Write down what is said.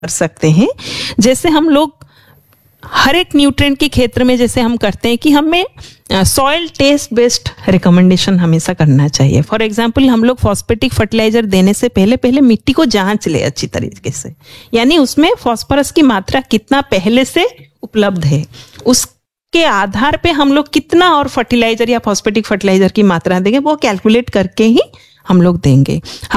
कर सकते हैं। जैसे हम लोग हर एक न्यूट्रिएंट के क्षेत्र में जैसे हम करते हैं कि हमें सॉइल टेस्ट बेस्ड रिकमेंडेशन हमेशा करना चाहिए। फॉर एग्जांपल हम लोग फॉस्फेटिक फर्टिलाइजर देने से पहले मिट्टी को जांच ले अच्छी तरीके से, यानी उसमें फॉस्फोरस की मात्रा कितना पहले से उपलब्ध है, उसके आधार पे हम लोग कितना और फर्टिलाइजर या फॉस्फेटिक फर्टिलाइजर की मात्रा देंगे वो कैलकुलेट करके ही हम लोग देंगे।